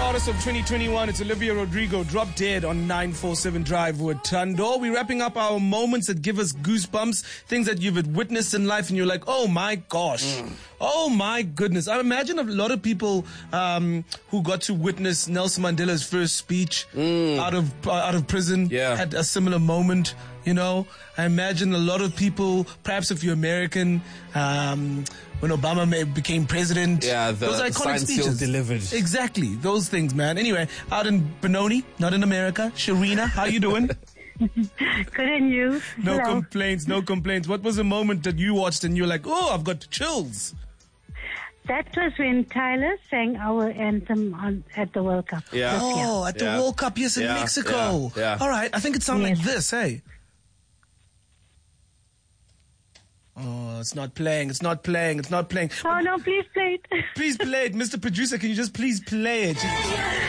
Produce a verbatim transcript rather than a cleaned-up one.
artist of twenty twenty-one, it's Olivia Rodrigo, Drop Dead on nine forty-seven Drive with Tando. We're wrapping up our moments that give us goosebumps, things that you've witnessed in life and you're like, oh my gosh, mm. oh my goodness. I imagine a lot of people um, who got to witness Nelson Mandela's first speech mm. out of uh, out of prison yeah. had a similar moment. You know, I imagine a lot of people, perhaps if you're American, um, when Obama may, became president, yeah, the those iconic speeches delivered. Exactly, those things, man. Anyway, out in Benoni, not in America. Sharina, how you doing? Good, and you? No Hello. complaints, no complaints. What was a moment that you watched and you're like, oh, I've got chills? That was when Tyler sang our anthem on, at the World Cup. Yeah. Oh, at the yeah. World Cup, yes, in yeah. Mexico. Yeah. Yeah. All right, I think it sounds yes. like this, hey. Oh, it's not playing, it's not playing, it's not playing. Oh, no, please play it. Please play it. Mister Producer, can you just please play it?